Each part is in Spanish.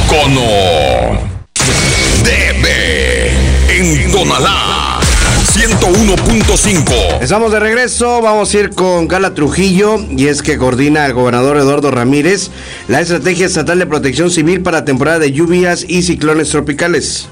Icono DB en Tonalá 101.5. Estamos de regreso, vamos a ir con Carla Trujillo, y es que coordina el gobernador Eduardo Ramírez la Estrategia Estatal de Protección Civil para temporada de lluvias y ciclones tropicales.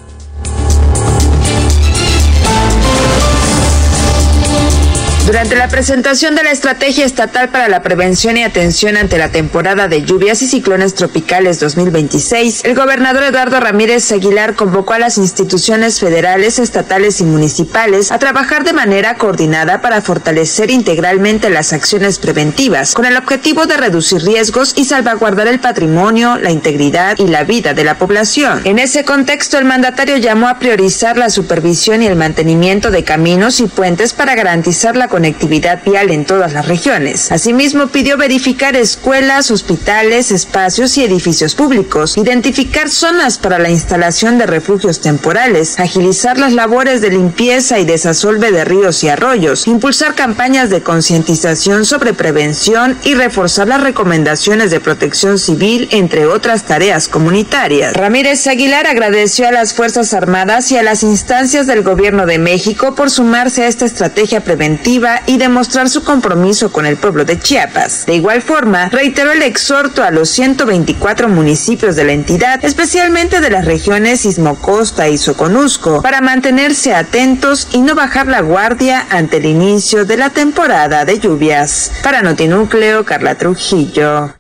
Durante la presentación de la Estrategia Estatal para la Prevención y Atención ante la temporada de lluvias y ciclones tropicales 2026, el gobernador Eduardo Ramírez Aguilar convocó a las instituciones federales, estatales y municipales a trabajar de manera coordinada para fortalecer integralmente las acciones preventivas, con el objetivo de reducir riesgos y salvaguardar el patrimonio, la integridad y la vida de la población. En ese contexto, el mandatario llamó a priorizar la supervisión y el mantenimiento de caminos y puentes para garantizar la conectividad vial en todas las regiones. Asimismo, pidió verificar escuelas, hospitales, espacios y edificios públicos, identificar zonas para la instalación de refugios temporales, agilizar las labores de limpieza y desasolve de ríos y arroyos, impulsar campañas de concientización sobre prevención y reforzar las recomendaciones de protección civil, entre otras tareas comunitarias. Ramírez Aguilar agradeció a las Fuerzas Armadas y a las instancias del Gobierno de México por sumarse a esta estrategia preventiva y demostrar su compromiso con el pueblo de Chiapas. De igual forma, reiteró el exhorto a los 124 municipios de la entidad, especialmente de las regiones Istmo-Costa y Soconusco, para mantenerse atentos y no bajar la guardia ante el inicio de la temporada de lluvias. Para Notinúcleo, Carla Trujillo.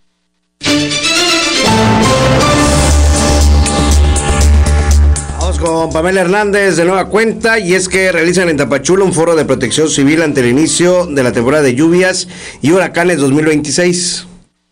Con Pamela Hernández de nueva cuenta, y es que realizan en Tapachula un foro de protección civil ante el inicio de la temporada de lluvias y huracanes 2026.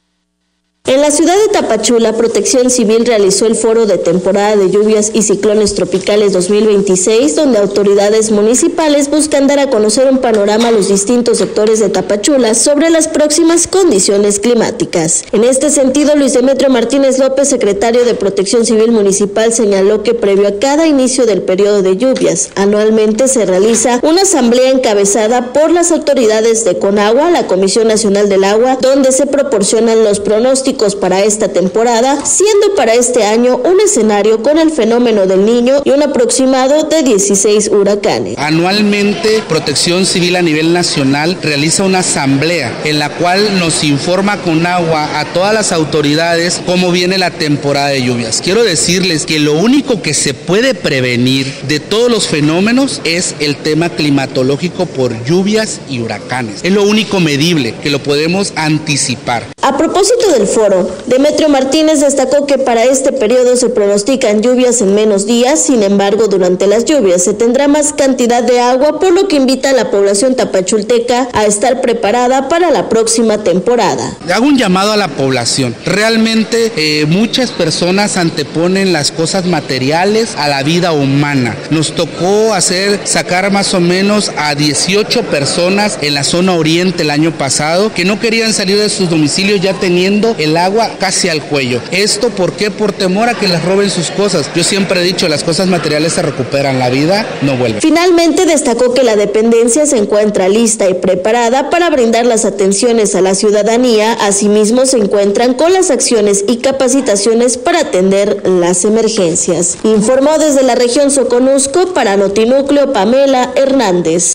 En la ciudad de Tapachula, Protección Civil realizó el foro de temporada de lluvias y ciclones tropicales 2026, donde autoridades municipales buscan dar a conocer un panorama a los distintos sectores de Tapachula sobre las próximas condiciones climáticas. En este sentido, Luis Demetrio Martínez López, secretario de Protección Civil Municipal, señaló que previo a cada inicio del periodo de lluvias, anualmente se realiza una asamblea encabezada por las autoridades de Conagua, la Comisión Nacional del Agua, donde se proporcionan los pronósticos para esta temporada, siendo para este año un escenario con el fenómeno del Niño y un aproximado de 16 huracanes. Anualmente, Protección Civil a nivel nacional realiza una asamblea en la cual nos informa Conagua a todas las autoridades cómo viene la temporada de lluvias. Quiero decirles que lo único que se puede prevenir de todos los fenómenos es el tema climatológico por lluvias y huracanes. Es lo único medible que lo podemos anticipar. A propósito del foro, Demetrio Martínez destacó que para este periodo se pronostican lluvias en menos días, sin embargo, durante las lluvias se tendrá más cantidad de agua, por lo que invita a la población tapachulteca a estar preparada para la próxima temporada. Hago un llamado a la población. Realmente muchas personas anteponen las cosas materiales a la vida humana. Nos tocó sacar más o menos a 18 personas en la zona oriente el año pasado que no querían salir de sus domicilios ya teniendo el agua casi al cuello. ¿Esto por qué? Por temor a que les roben sus cosas. Yo siempre he dicho, las cosas materiales se recuperan, la vida no vuelve. Finalmente destacó que la dependencia se encuentra lista y preparada para brindar las atenciones a la ciudadanía. Asimismo, se encuentran con las acciones y capacitaciones para atender las emergencias. Informó desde la región Soconusco para Notinúcleo, Pamela Hernández.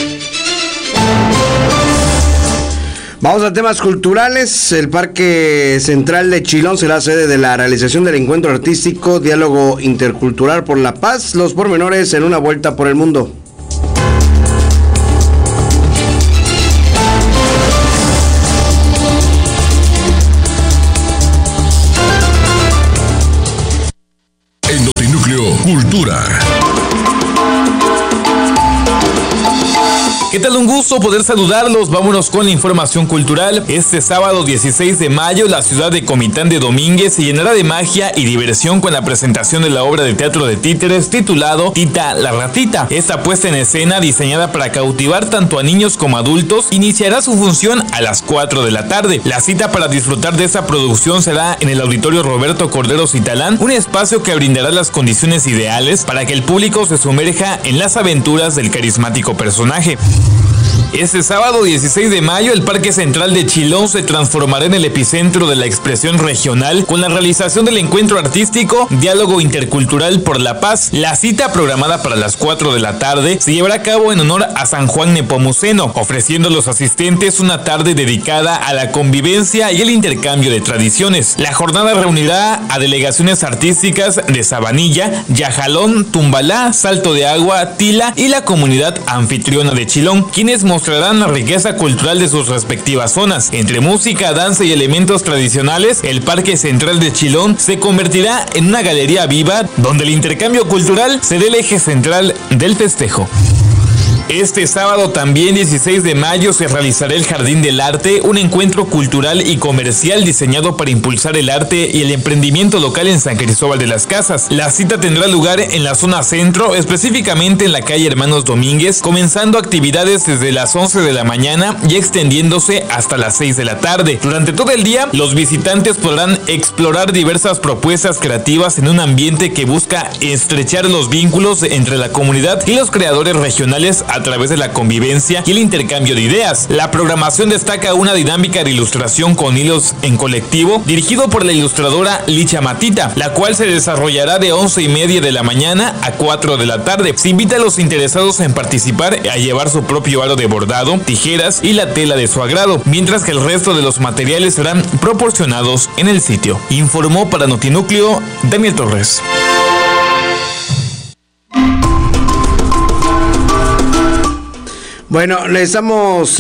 Vamos a temas culturales. El Parque Central de Chilón será sede de la realización del encuentro artístico Diálogo Intercultural por la Paz. Los pormenores en una vuelta por el mundo. En Notinúcleo Cultura. ¿Qué tal? Un gusto poder saludarlos. Vámonos con la información cultural. Este sábado 16 de mayo, la ciudad de Comitán de Domínguez se llenará de magia y diversión con la presentación de la obra de teatro de títeres titulado Tita la Ratita. Esta puesta en escena, diseñada para cautivar tanto a niños como adultos, iniciará su función a las 4 de la tarde. La cita para disfrutar de esta producción será en el Auditorio Roberto Cordero Citalán, un espacio que brindará las condiciones ideales para que el público se sumerja en las aventuras del carismático personaje. Este sábado 16 de mayo, el Parque Central de Chilón se transformará en el epicentro de la expresión regional con la realización del encuentro artístico Diálogo Intercultural por la Paz. La cita, programada para las 4 de la tarde, se llevará a cabo en honor a San Juan Nepomuceno, ofreciendo a los asistentes una tarde dedicada a la convivencia y el intercambio de tradiciones. La jornada reunirá a delegaciones artísticas de Sabanilla, Yajalón, Tumbalá, Salto de Agua, Tila y la comunidad anfitriona de Chilón, quienes mostrarán la riqueza cultural de sus respectivas zonas. Entre música, danza y elementos tradicionales, el Parque Central de Chilón se convertirá en una galería viva donde el intercambio cultural será el eje central del festejo. Este sábado también 16 de mayo se realizará el Jardín del Arte, un encuentro cultural y comercial diseñado para impulsar el arte y el emprendimiento local en San Cristóbal de las Casas. La cita tendrá lugar en la zona centro, específicamente en la calle Hermanos Domínguez, comenzando actividades desde las 11 de la mañana y extendiéndose hasta las 6 de la tarde. Durante todo el día, los visitantes podrán explorar diversas propuestas creativas en un ambiente que busca estrechar los vínculos entre la comunidad y los creadores regionales a través de la convivencia y el intercambio de ideas. La programación destaca una dinámica de ilustración con hilos en colectivo dirigido por la ilustradora Licha Matita, la cual se desarrollará de 11:30 de la mañana a 4 de la tarde. Se invita a los interesados en participar a llevar su propio aro de bordado, tijeras y la tela de su agrado, mientras que el resto de los materiales serán proporcionados en el sitio. Informó para Notinúcleo Daniel Torres. Bueno, le estamos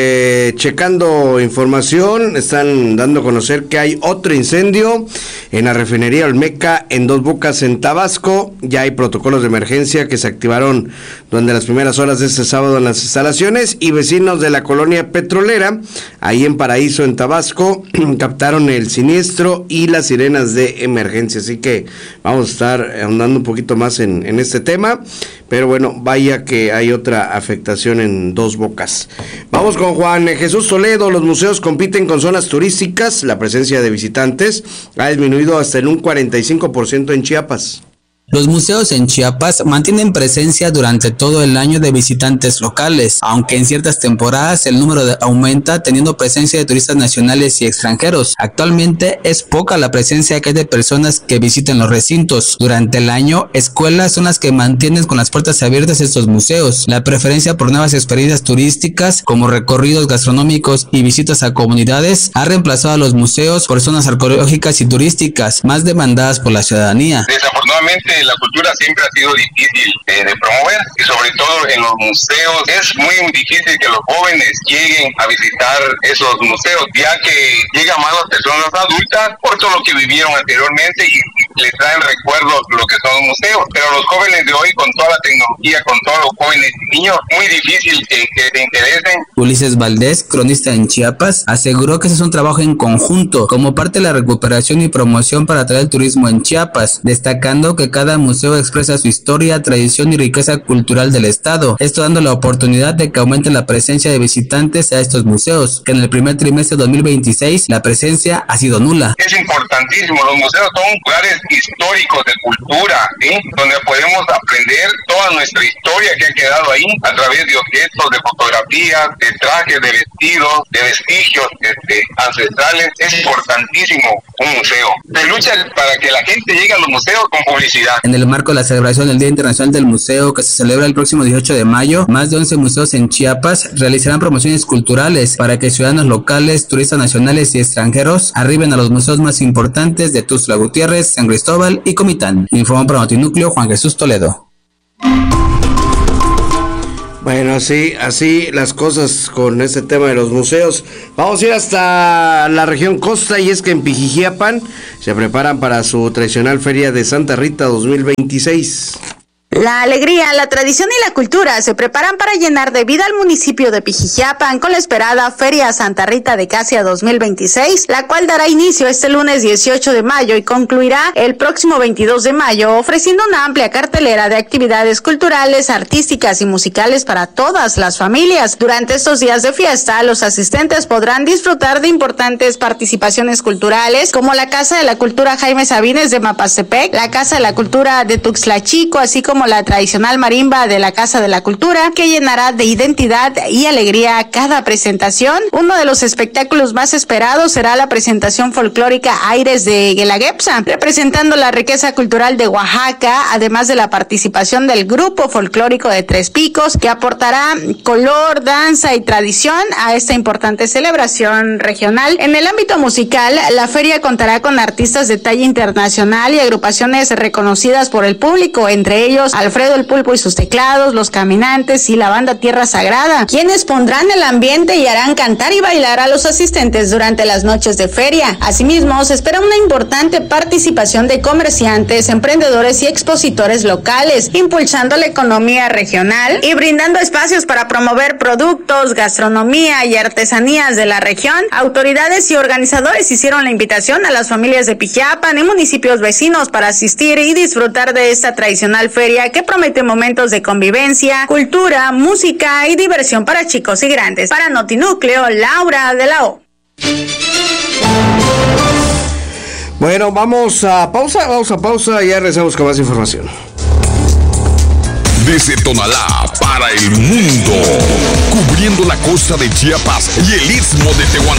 checando información, están dando a conocer que hay otro incendio en la refinería Olmeca en Dos Bocas en Tabasco. Ya hay protocolos de emergencia que se activaron durante las primeras horas de este sábado en las instalaciones, y vecinos de la colonia petrolera, ahí en Paraíso en Tabasco, captaron el siniestro y las sirenas de emergencia. Así que vamos a estar ahondando un poquito más en este tema, pero bueno, vaya que hay otra afectación en Dos Bocas. Vamos con Juan Jesús Toledo. Los museos compiten con zonas turísticas. La presencia de visitantes ha disminuido hasta en un 45% en Chiapas. Los museos en Chiapas mantienen presencia durante todo el año de visitantes locales, aunque en ciertas temporadas el número aumenta, teniendo presencia de turistas nacionales y extranjeros. Actualmente es poca la presencia que hay de personas que visiten los recintos. Durante el año, escuelas son las que mantienen con las puertas abiertas estos museos. La preferencia por nuevas experiencias turísticas, como recorridos gastronómicos y visitas a comunidades, ha reemplazado a los museos por zonas arqueológicas y turísticas, más demandadas por la ciudadanía. Desafortunadamente, la cultura siempre ha sido difícil de promover, y sobre todo en los museos es muy difícil que los jóvenes lleguen a visitar esos museos, ya que llegan más las personas adultas por todo lo que vivieron anteriormente y les traen recuerdos lo que son los museos. Pero los jóvenes de hoy, con toda la tecnología, con todos los jóvenes y niños, muy difícil que se interesen. Ulises Valdés, cronista en Chiapas, aseguró que ese es un trabajo en conjunto como parte de la recuperación y promoción para atraer el turismo en Chiapas, destacando que cada museo expresa su historia, tradición y riqueza cultural del estado, esto dando la oportunidad de que aumente la presencia de visitantes a estos museos, que en el primer trimestre de 2026 la presencia ha sido nula. Es importantísimo, los museos son lugares históricos de cultura, ¿sí? Donde podemos aprender toda nuestra historia que ha quedado ahí a través de objetos, de fotografías, de trajes, de vestidos, de vestigios ancestrales. Es importantísimo un museo. Se lucha para que la gente llegue a los museos con publicidad. En el marco de la celebración del Día Internacional del Museo, que se celebra el próximo 18 de mayo, más de 11 museos en Chiapas realizarán promociones culturales para que ciudadanos locales, turistas nacionales y extranjeros arriben a los museos más importantes de Tuxtla Gutiérrez, San Cristóbal y Comitán. Informó para Notinúcleo Juan Jesús Toledo. Bueno, así las cosas con este tema de los museos. Vamos a ir hasta la región costa, y es que en Pijijiapan se preparan para su tradicional Feria de Santa Rita 2026. La alegría, la tradición y la cultura se preparan para llenar de vida al municipio de Pijijiapan con la esperada Feria Santa Rita de Casia 2026, la cual dará inicio este lunes 18 de mayo y concluirá el próximo 22 de mayo, ofreciendo una amplia cartelera de actividades culturales, artísticas y musicales para todas las familias. Durante estos días de fiesta, los asistentes podrán disfrutar de importantes participaciones culturales, como la Casa de la Cultura Jaime Sabines de Mapastepec, la Casa de la Cultura de Tuxtla Chico, así como como la tradicional marimba de la Casa de la Cultura, que llenará de identidad y alegría cada presentación. Uno de los espectáculos más esperados será la presentación folclórica Aires de Guelaguetza, representando la riqueza cultural de Oaxaca, además de la participación del grupo folclórico de Tres Picos, que aportará color, danza y tradición a esta importante celebración regional. En el ámbito musical, la feria contará con artistas de talla internacional y agrupaciones reconocidas por el público, entre ellos Alfredo el Pulpo y sus teclados, Los Caminantes y la banda Tierra Sagrada, quienes pondrán el ambiente y harán cantar y bailar a los asistentes durante las noches de feria. Asimismo, se espera una importante participación de comerciantes, emprendedores y expositores locales, impulsando la economía regional y brindando espacios para promover productos, gastronomía y artesanías de la región. Autoridades y organizadores hicieron la invitación a las familias de Pijiapan y municipios vecinos para asistir y disfrutar de esta tradicional feria que promete momentos de convivencia, cultura, música y diversión para chicos y grandes. Para Notinúcleo, Laura de la O. Bueno, vamos a pausa y ya regresamos con más información. Desde Tonalá para el mundo, cubriendo la costa de Chiapas y el istmo de Tehuantepec.